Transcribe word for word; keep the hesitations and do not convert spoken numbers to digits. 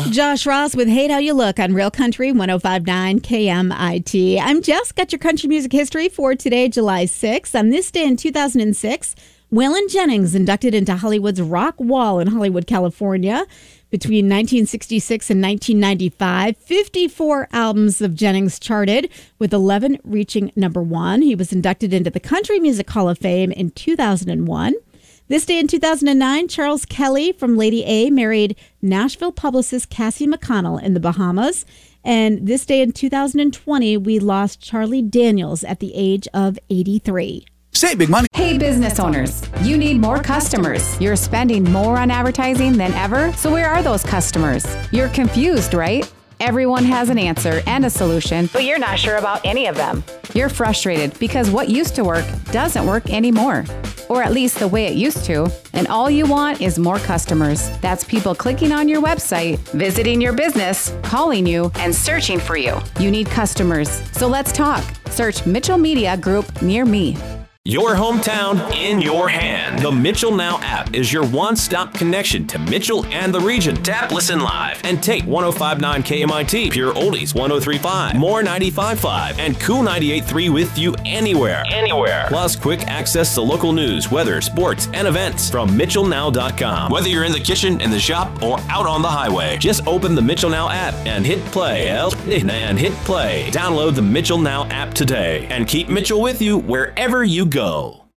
Josh Ross with Hate How You Look on Real Country one oh five point nine K M I T. I'm Jess. Got your country music history for today, July sixth. On this day in two thousand six, Waylon Jennings inducted into Hollywood's Rock Wall in Hollywood, California. Between nineteen sixty-six and nineteen ninety-five, fifty-four albums of Jennings charted, with eleven reaching number one. He was inducted into the Country Music Hall of Fame in two thousand one. This day in two thousand nine, Charles Kelly from Lady A married Nashville publicist Cassie McConnell in the Bahamas. And this day in two thousand twenty, we lost Charlie Daniels at the age of eighty-three. Save big money. Hey, business owners, you need more customers. You're spending more on advertising than ever. So where are those customers? You're confused, right? Everyone has an answer and a solution, but you're not sure about any of them. You're frustrated because what used to work doesn't work anymore, or at least the way it used to. And all you want is more customers. That's people clicking on your website, visiting your business, calling you, and searching for you. You need customers. So let's talk. Search Mitchell Media Group near me. Your hometown in your hand. The Mitchell Now app is your one-stop connection to Mitchell and the region. Tap, listen live, and take one oh five point nine K M I T, Pure Oldies one oh three point five, More ninety-five point five, and Cool ninety-eight point three with you anywhere. Anywhere. Plus quick access to local news, weather, sports, and events from Mitchell Now dot com. Whether you're in the kitchen, in the shop, or out on the highway, just open the Mitchell Now app and hit play. And hit play. Download the Mitchell Now app today and keep Mitchell with you wherever you go. Go.